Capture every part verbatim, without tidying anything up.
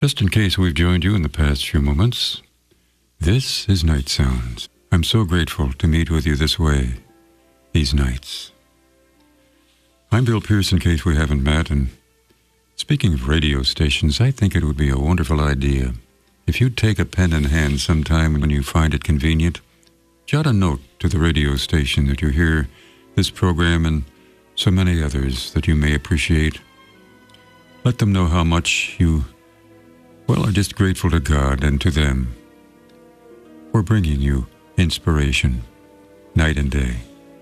Just in case we've joined you in the past few moments, this is Night Sounds. I'm so grateful to meet with you this way, these nights. I'm Bill Pierce, in case we haven't met, and speaking of radio stations, I think it would be a wonderful idea if you'd take a pen in hand sometime when you find it convenient, jot a note to the radio station that you hear this program and so many others that you may appreciate. Let them know how much you, well, are just grateful to God and to them for bringing you inspiration night and day.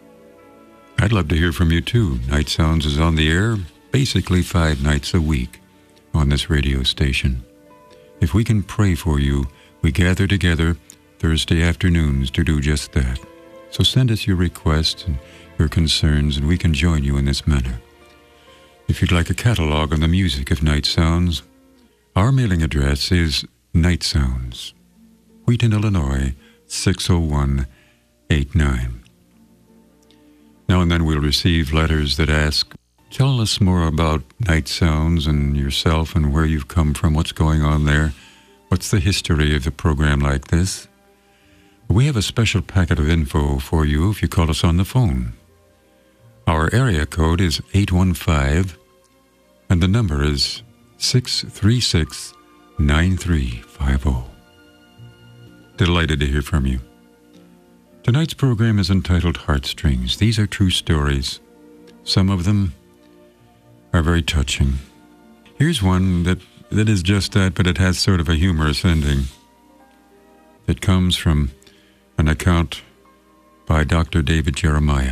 I'd love to hear from you too. Night Sounds is on the air basically five nights a week on this radio station. If we can pray for you, we gather together Thursday afternoons to do just that. So send us your requests and your concerns, and we can join you in this manner. If you'd like a catalog on the music of Night Sounds, our mailing address is Night Sounds, Wheaton, Illinois, six oh one eight nine. Now and then we'll receive letters that ask, tell us more about Night Sounds and yourself and where you've come from, what's going on there, what's the history of a program like this. We have a special packet of info for you if you call us on the phone. Our area code is eight one five, and the number is six three six, nine three five zero. Delighted to hear from you. Tonight's program is entitled Heartstrings. These are true stories. Some of them are very touching. Here's one that, that is just that, but it has sort of a humorous ending. It comes from an account by Doctor David Jeremiah.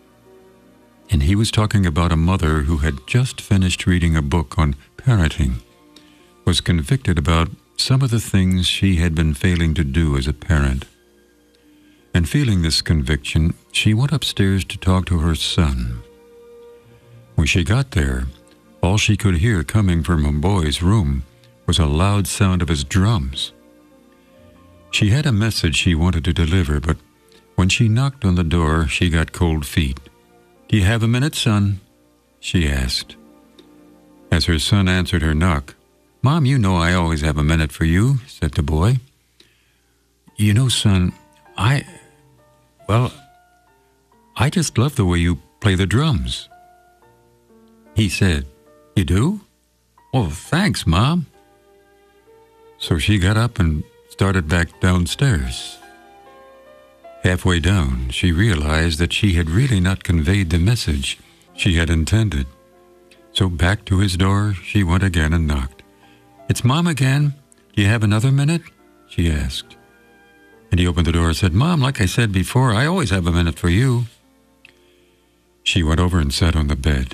And he was talking about a mother who had just finished reading a book on parenting, was convicted about some of the things she had been failing to do as a parent. And feeling this conviction, she went upstairs to talk to her son. When she got there, all she could hear coming from her boy's room was a loud sound of his drums. She had a message she wanted to deliver, but when she knocked on the door, she got cold feet. "Do you have a minute, son?" she asked. As her son answered her knock, "Mom, you know I always have a minute for you," said the boy. "You know, son, I, well, I just love the way you play the drums." He said, "You do? Well, thanks, Mom." So she got up and started back downstairs. Halfway down, she realized that she had really not conveyed the message she had intended. So back to his door she went again and knocked. "It's Mom again. Do you have another minute?" she asked. And he opened the door and said, "Mom, like I said before, I always have a minute for you." She went over and sat on the bed.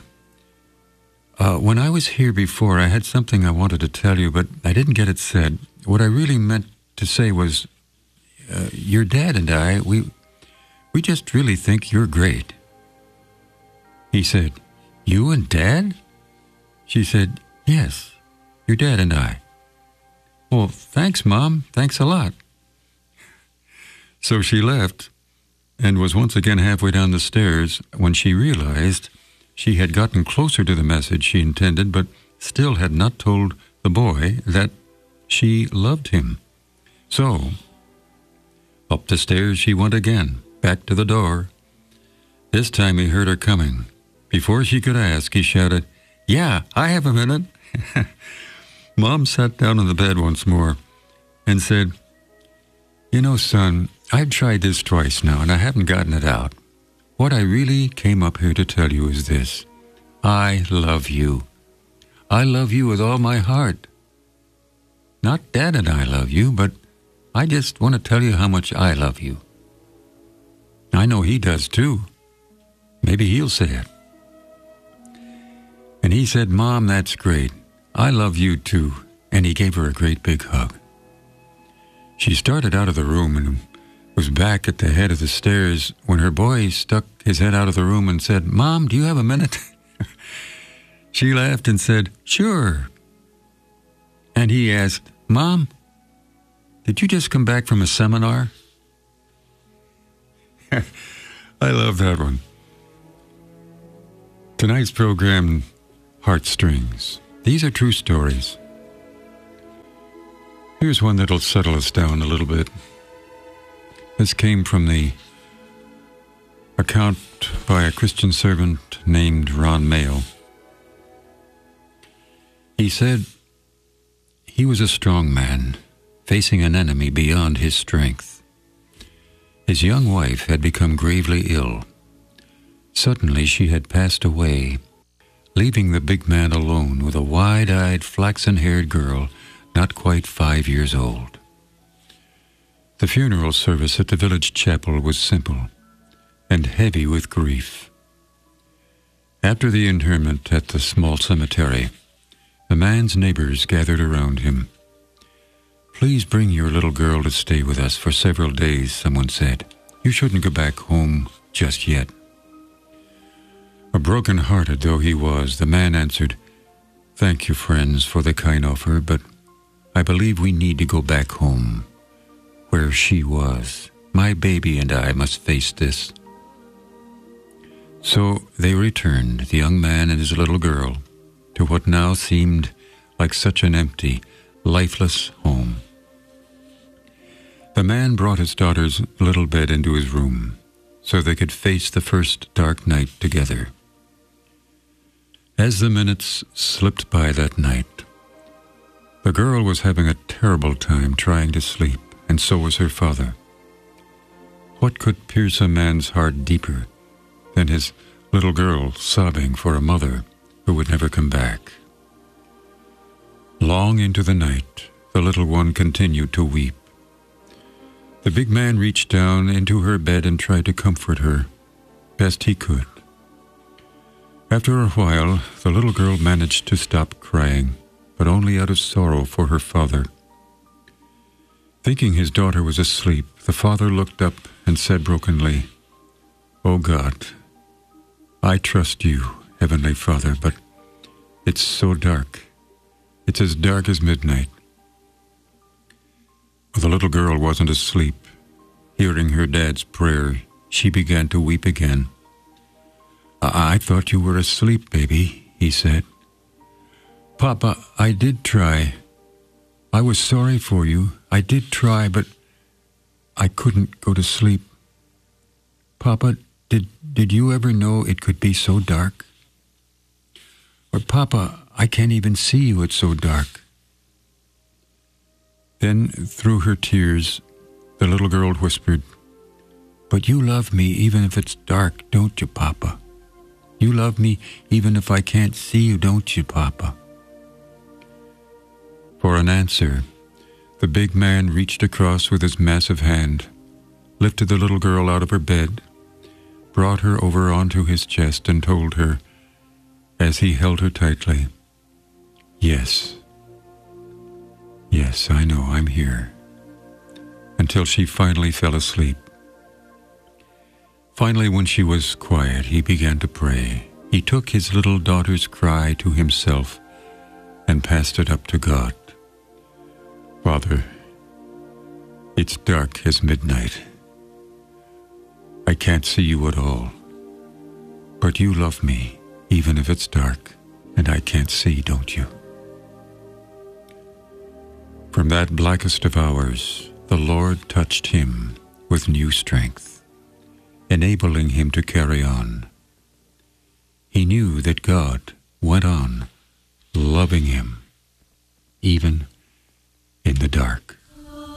Uh, when I was here before, I had something I wanted to tell you, but I didn't get it said. What I really meant to say was, uh, your dad and I, we, we just really think you're great." He said, "You and Dad?" She said, "Yes, your dad and I." "Well, thanks, Mom. Thanks a lot." So she left and was once again halfway down the stairs when she realized she had gotten closer to the message she intended, but still had not told the boy that she loved him. So, up the stairs she went again, back to the door. This time he heard her coming. Before she could ask, he shouted, "Yeah, I have a minute." Mom sat down on the bed once more and said, "You know, son, I've tried this twice now, and I haven't gotten it out. What I really came up here to tell you is this. I love you. I love you with all my heart. Not Dad and I love you, but I just want to tell you how much I love you. I know he does too. Maybe he'll say it." And he said, "Mom, that's great. I love you too." And he gave her a great big hug. She started out of the room and was back at the head of the stairs when her boy stuck his head out of the room and said, "Mom, do you have a minute?" She laughed and said, "Sure." And he asked, "Mom, did you just come back from a seminar?" I love that one. Tonight's program, Heartstrings. These are true stories. Here's one that'll settle us down a little bit. This came from the account by a Christian servant named Ron Mayo. He said he was a strong man, facing an enemy beyond his strength. His young wife had become gravely ill. Suddenly she had passed away, leaving the big man alone with a wide-eyed, flaxen-haired girl not quite five years old. The funeral service at the village chapel was simple and heavy with grief. After the interment at the small cemetery, the man's neighbors gathered around him. "Please bring your little girl to stay with us for several days," someone said. "You shouldn't go back home just yet." A broken-hearted though he was, the man answered, "Thank you, friends, for the kind offer, but I believe we need to go back home, where she was. My baby and I must face this." So they returned, the young man and his little girl, to what now seemed like such an empty, lifeless home. The man brought his daughter's little bed into his room so they could face the first dark night together. As the minutes slipped by that night, the girl was having a terrible time trying to sleep, and so was her father. What could pierce a man's heart deeper than his little girl sobbing for a mother who would never come back? Long into the night, the little one continued to weep. The big man reached down into her bed and tried to comfort her best he could. After a while, the little girl managed to stop crying, but only out of sorrow for her father. Thinking his daughter was asleep, the father looked up and said brokenly, "Oh God, I trust you, Heavenly Father, but it's so dark. It's as dark as midnight." The little girl wasn't asleep. Hearing her dad's prayer, she began to weep again. I, I thought you were asleep, baby," he said. "Papa, I did try. I was sorry for you. I did try, but I couldn't go to sleep. Papa, did, did you ever know it could be so dark? Or, Papa, I can't even see you, it's so dark." Then, through her tears, the little girl whispered, "But you love me even if it's dark, don't you, Papa? You love me even if I can't see you, don't you, Papa?" For an answer, the big man reached across with his massive hand, lifted the little girl out of her bed, brought her over onto his chest, and told her, as he held her tightly, "Yes, yes, I know, I'm here," until she finally fell asleep. Finally, when she was quiet, he began to pray. He took his little daughter's cry to himself and passed it up to God. "Father, it's dark as midnight. I can't see you at all, but you love me even if it's dark and I can't see, don't you?" From that blackest of hours, the Lord touched him with new strength, enabling him to carry on. He knew that God went on loving him, even in the dark.